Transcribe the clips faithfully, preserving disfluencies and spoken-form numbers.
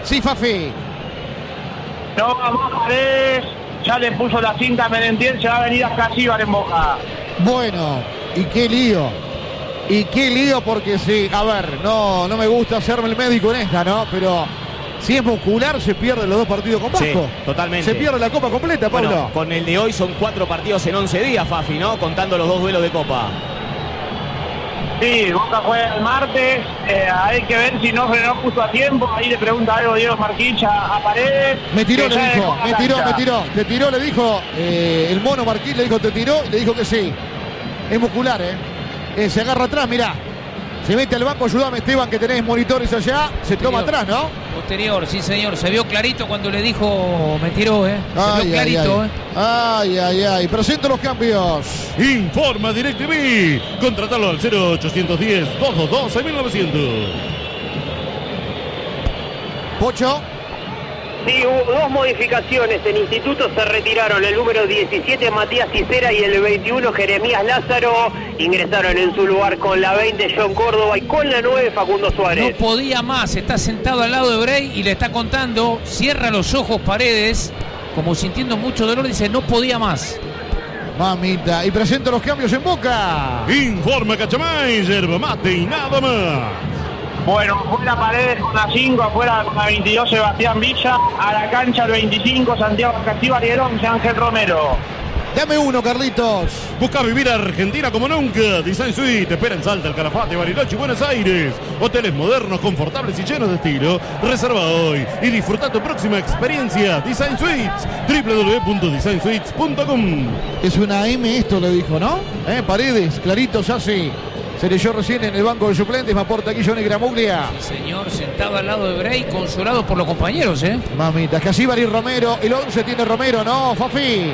Sí, Fafi. No, vamos, Paredes. Ya le puso la cinta a Merentiel, se va a venir a Casíbar en Boca. Bueno, y qué lío. Y qué lío porque sí, a ver, no, no me gusta hacerme el médico en esta, ¿no? Pero si es muscular, se pierden los dos partidos con Vasco. Sí, totalmente. Se pierde la Copa completa, Pablo. Bueno, con el de hoy son cuatro partidos en once días, Fafi, ¿no? Contando los dos duelos de Copa. Sí, Boca juega el martes. Eh, hay que ver si no frenó justo a tiempo. Ahí le pregunta algo Diego Marquich a, a Paredes. Me tiró, le ya dijo, dejó me la tiró, cancha. me tiró. Te tiró, le dijo, eh, el mono Marquín le dijo, te tiró, y le dijo que sí. Es muscular, ¿eh? Eh, se agarra atrás, mirá. Se mete al banco, ayúdame Esteban, que tenés monitores allá. Se toma atrás, ¿no? Posterior, sí señor. Se vio clarito cuando le dijo, me tiró, ¿eh? Se Ay, vio clarito, ay, ¿eh? ay, ay, ay. Presento los cambios. Informa DirecTV. Contratalo al cero ochocientos diez, doscientos veintidós, seis mil novecientos. Pocho. Sí, hubo dos modificaciones. En Instituto se retiraron el número diecisiete Matías Cicera y el veintiuno Jeremías Lázaro. Ingresaron en su lugar con la veinte John Córdoba y con la nueve Facundo Suárez. No podía más, está sentado al lado de Bray y le está contando, cierra los ojos Paredes, como sintiendo mucho dolor, dice no podía más. Mamita, y presento los cambios en Boca. Informa Cachamay, yerba mate y nada más. Bueno, afuera Paredes con la cinco, afuera con la veintidós Sebastián Villa, a la cancha el veinticinco Santiago Casíbar y el once Ángel Romero. Dame uno, Carlitos. Busca vivir Argentina como nunca. Design Suite te espera en Salta, El Calafate, Bariloche y Buenos Aires. Hoteles modernos, confortables y llenos de estilo. Reserva hoy y disfruta tu próxima experiencia. Design Suites, doble u doble u doble u punto design suites punto com. Es una M esto, le dijo, ¿no? ¿Eh? Paredes, clarito, ya sí. Se leyó recién en el banco de suplentes, me aporta aquí Johnny Gramuglia. Sí, señor, sentado al lado de Bray, consolado por los compañeros, ¿eh? Mamita, Casíbar y Romero. El once tiene Romero, ¿no, Fafi?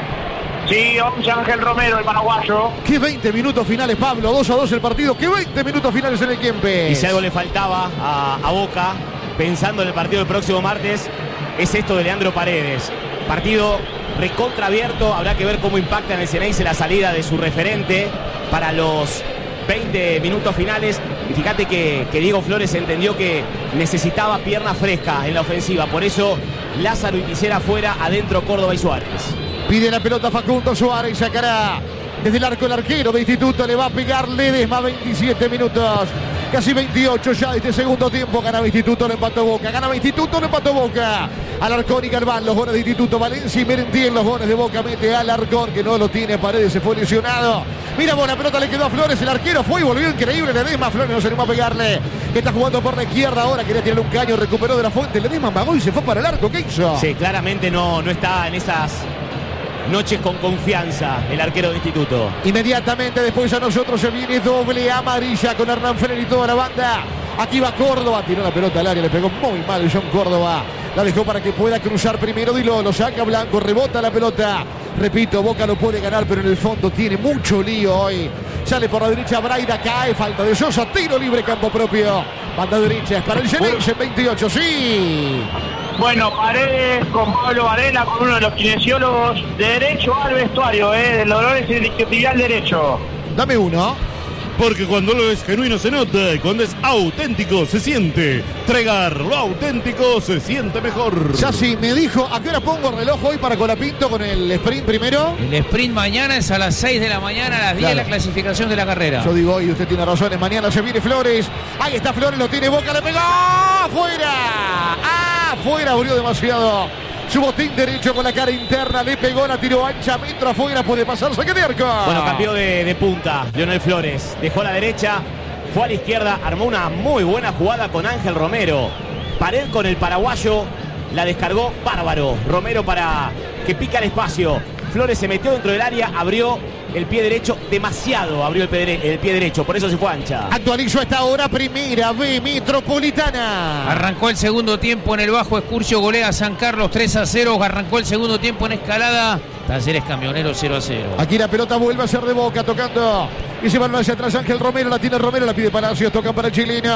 Sí, once Ángel Romero, el paraguayo. ¿Qué veinte minutos finales, Pablo? dos a dos el partido. ¿Qué veinte minutos finales en el Kempes? Y si algo le faltaba a, a Boca, pensando en el partido del próximo martes, es esto de Leandro Paredes. Partido recontra abierto, habrá que ver cómo impacta en el Ceneice la salida de su referente para los veinte minutos finales. Y fíjate que, que Diego Flores entendió que necesitaba pierna fresca en la ofensiva. Por eso Lázaro y Tisera afuera, adentro Córdoba y Suárez. Pide la pelota Facundo Suárez, sacará desde el arco el arquero de Instituto, le va a pegar Ledesma, veintisiete minutos, casi veintiocho ya de este segundo tiempo. Ganaba Instituto, lo empató Boca, ganaba Instituto, lo empató Boca. Alarcón y Galván, los goles de Instituto, Valencia y Merentiel, los goles de Boca, mete a Alarcón, que no lo tiene, Paredes se fue lesionado. Mira, la pelota le quedó a Flores, el arquero fue y volvió increíble Ledesma. Flores no se animó a pegarle, que está jugando por la izquierda ahora, quería tirar un caño, recuperó de la fuente, Ledesma amagó y se fue para el arco. ¿Qué hizo? Sí, claramente no, no está en esas noches con confianza el arquero de Instituto. Inmediatamente después a nosotros se viene doble amarilla con Hernán Ferrer y toda la banda. Aquí va Córdoba, tiró la pelota al área, le pegó muy mal John Córdoba. La dejó para que pueda cruzar primero Dilo, lo saca Blanco, rebota la pelota. Repito, Boca lo puede ganar, pero en el fondo tiene mucho lío hoy. Sale por la derecha Braida, cae, falta de Sosa, tiro libre, campo propio. Banda derecha, es para el Ceneice, veintiocho, sí. Bueno, Paredes con Pablo Varela, con uno de los kinesiólogos, derecho al vestuario, ¿eh? Del dolor es el isquiotibial derecho. Dame uno. Porque cuando lo es genuino se nota y cuando es auténtico se siente. Tregar, lo auténtico se siente mejor. Ya sí, me dijo, ¿a qué hora pongo el reloj hoy para Colapinto con el sprint primero? El sprint mañana es a las seis de la mañana, a las diez Claro. la clasificación de la carrera. Yo digo hoy, usted tiene razones, mañana se viene Flores. Ahí está Flores, lo tiene Boca, le pegó. ¡Afuera! ¡Afuera! Abrió demasiado. Su botín derecho con la cara interna, le pegó, la tiró ancha, metro afuera, puede pasar, saque de arco. Bueno, cambió de, de punta Leonel Flores. Dejó a la derecha, fue a la izquierda, armó una muy buena jugada con Ángel Romero. Pared con el paraguayo, la descargó bárbaro. Romero para que pica el espacio. Flores se metió dentro del área, abrió el pie derecho, demasiado abrió el pie, el pie derecho, por eso se fue ancha. Actualizó esta hora, primera B Metropolitana. Arrancó el segundo tiempo en el Bajo Escurcio, golea a San Carlos tres a cero. Arrancó el segundo tiempo en Escalada, Talleres Camioneros cero a cero. Aquí la pelota vuelve a ser de Boca, tocando y se van hacia atrás Ángel Romero, la tiene Romero, la pide Palacios, tocan para el chileno.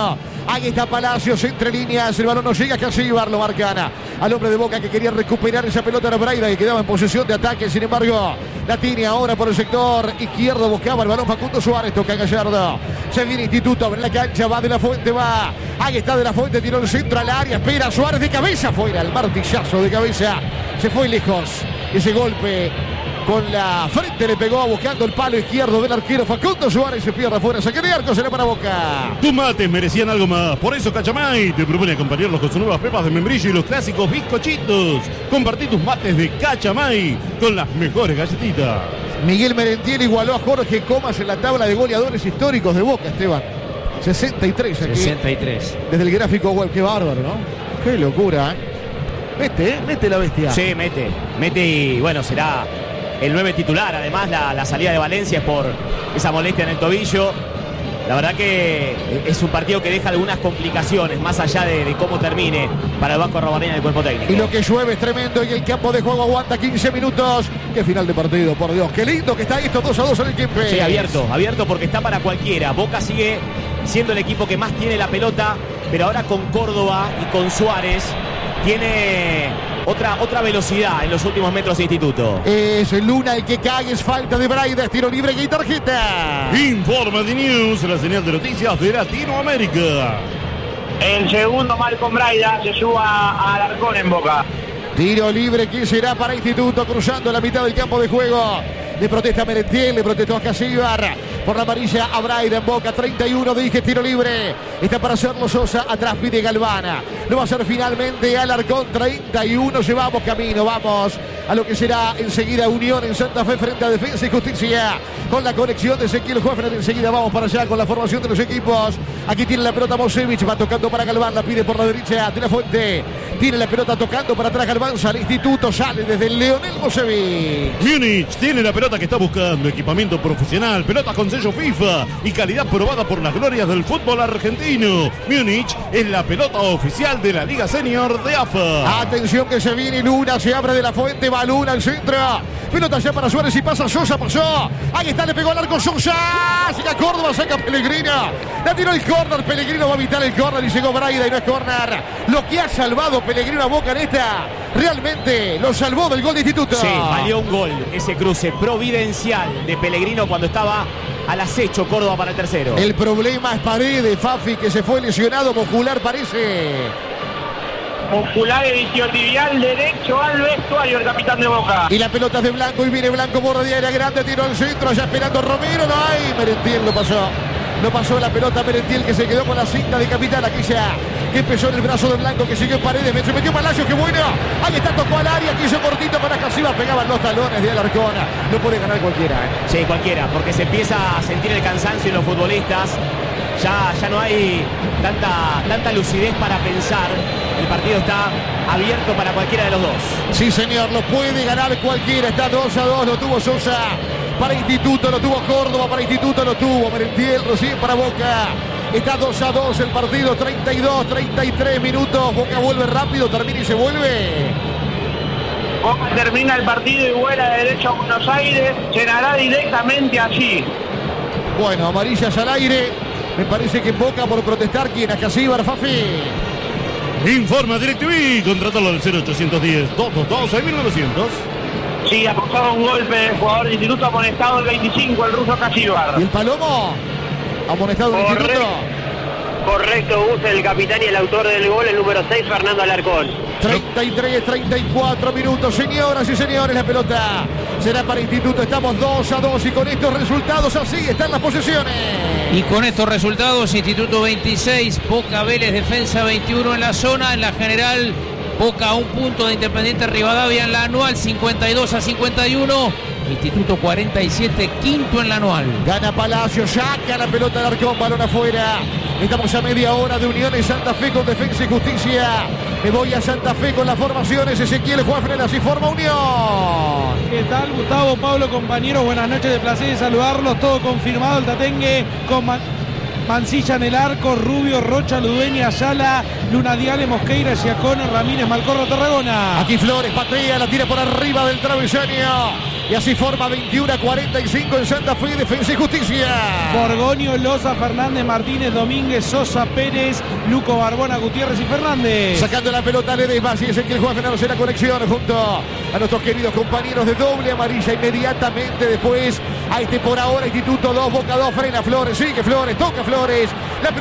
Ahí está Palacios entre líneas. El balón no llega. Casíbar lo marcan al hombre de Boca que quería recuperar esa pelota de Braida y quedaba en posesión de ataque. Sin embargo, la tiene ahora por el sector izquierdo. Buscaba el balón Facundo Suárez. Toca Gallardo. Se viene Instituto. Abre la cancha. Va de la Fuente. Va. Ahí está de la Fuente. Tiró el centro al área. Espera Suárez de cabeza. Fuera. El martillazo de cabeza. Se fue lejos. Ese golpe con la frente le pegó buscando el palo izquierdo del arquero Facundo Suárez. Se pierde afuera. Saque de arco. Será para Boca. Tus mates merecían algo más. Por eso Cachamay te propone acompañarlos con sus nuevas pepas de membrillo y los clásicos bizcochitos. Compartí tus mates de Cachamay con las mejores galletitas. Miguel Merentiel igualó a Jorge Comas en la tabla de goleadores históricos de Boca, Esteban. sesenta y tres aquí. sesenta y tres. Desde el gráfico web. Qué bárbaro, ¿no? Qué locura, ¿eh? Mete, ¿eh? Mete la bestia. Sí, mete. Mete y bueno, será el nueve titular. Además, la, la salida de Valencia es por esa molestia en el tobillo. La verdad que es un partido que deja algunas complicaciones, más allá de, de cómo termine para el Vasco Arrobarena del cuerpo técnico. Y lo que llueve es tremendo y el campo de juego aguanta quince minutos. Qué final de partido, por Dios. Qué lindo que está esto, dos a dos en el Kempes. Sí, abierto, abierto porque está para cualquiera. Boca sigue siendo el equipo que más tiene la pelota, pero ahora con Córdoba y con Suárez tiene otra, otra velocidad en los últimos metros de Instituto. Es Luna el que cae, es falta de Braida, es tiro libre y tarjeta. Informa de News, la señal de noticias de Latinoamérica. El segundo Malcom Braida se suba al Arcón en Boca. Tiro libre que será para Instituto, cruzando la mitad del campo de juego. Le protesta a Merentiel, le protestó a Casíbar. Por la amarilla a Braida en Boca, treinta y uno, dije tiro libre. Está para hacerlo Sosa, atrás pide Galvana. Lo va a hacer finalmente Alarcón, treinta y uno, llevamos camino, vamos a lo que será enseguida Unión en Santa Fe frente a Defensa y Justicia. Con la conexión de Ezequiel Hoffner, enseguida vamos para allá con la formación de los equipos. Aquí tiene la pelota Mosevich, va tocando para Galván, la pide por la derecha de la Fuente. Tiene la pelota tocando para atrás Galván, sale Instituto, sale desde Leonel Mosevich. Múnich tiene la pelota que está buscando, equipamiento profesional, pelota con sello FIFA y calidad probada por las glorias del fútbol argentino. Múnich es la pelota oficial de la Liga Senior de A F A. Atención que se viene Luna, se abre de la Fuente, va Luna al centro. Pelota ya para Suárez y pasa Sosa, pasó. Ahí está, le pegó al arco Sosa. Sigue a Córdoba, saca Pellegrino. La tiró el córner, Pellegrino va a evitar el córner y llegó Braida y no es córner. Lo que ha salvado Pellegrino a Boca en esta, realmente lo salvó del gol de Instituto. Sí, valió un gol ese cruce providencial de Pellegrino cuando estaba al acecho Córdoba para el tercero. El problema es Paredes, Fafi, que se fue lesionado muscular, parece. Muscular y isquiotibial derecho al vestuario el capitán de Boca. Y la pelota es de Blanco y viene Blanco, borde de área grande, tiró al centro, ya esperando Romero, no hay, Merentiel lo pasó. No pasó la pelota Merentiel que se quedó con la cinta de capitán aquí ya. Que empezó en el brazo de Blanco, que siguió Paredes, se metió Palacios, qué bueno. Ahí está, tocó al área, quiso cortito para Casíbar, pegaban los talones de Alarcón. No puede ganar cualquiera. ¿eh? Sí, cualquiera, porque se empieza a sentir el cansancio en los futbolistas. Ya, ya no hay tanta, tanta lucidez para pensar. El partido está abierto para cualquiera de los dos. Sí, señor, lo puede ganar cualquiera. Está dos a dos, lo tuvo Sosa para Instituto, lo tuvo Córdoba para Instituto, lo tuvo Merentiel recién para Boca. Está dos a dos el partido, treinta y dos, treinta y tres minutos. Boca vuelve rápido, termina y se vuelve. Boca termina el partido y vuela de derecho a Buenos Aires. Llenará directamente allí. Bueno, amarillas al aire. Me parece que en Boca por protestar, ¿quién? A Casíbar, Fafi. Informa DirecTV, contratalo al cero ochocientos diez, doscientos veintidós, mil novecientos. Sí, ha pasado un golpe del jugador de Instituto, amonestado el veinticinco, el ruso Casíbar. ¿Y el Palomo? Amonestado el Correcto. Instituto. Correcto, usa el capitán y el autor del gol, el número seis, Fernando Alarcón. treinta y tres, treinta y cuatro minutos, señoras y señores, la pelota será para Instituto. Estamos dos a dos y con estos resultados así están las posesiones. Y con estos resultados, Instituto veintiséis, Boca Vélez Defensa veintiuno en la zona, en la general Boca un punto de Independiente Rivadavia en la anual, cincuenta y dos a cincuenta y uno. Instituto cuarenta y siete, quinto en la anual. Gana Palacio, saca la pelota de Arcón, balón afuera. Estamos a media hora de Unión en Santa Fe con Defensa y Justicia. Me voy a Santa Fe con las formaciones. Ezequiel Juárez, así forma Unión. ¿Qué tal, Gustavo, Pablo, compañeros? Buenas noches, de placer de saludarlos. Todo confirmado, el Tatengue con Man Mancilla en el arco, Rubio, Rocha, Ludueña, Ayala, Luna Diale, Mosqueira, Giacone, Ramírez, Malcorro, Tarragona. Aquí Flores patea, la tira por arriba del travesaño. Y así forma veintiuno a cuarenta y cinco en Santa Fe, Defensa y Justicia. Borgoño, Loza, Fernández, Martínez, Domínguez, Sosa, Pérez, Luco, Barbona, Gutiérrez y Fernández. Sacando la pelota Ledesma, así es el que el juez Fernando hace la conexión junto a nuestros queridos compañeros de doble amarilla. Inmediatamente después a este por ahora Instituto dos, Boca dos, frena Flores, sigue Flores, toca Flores. La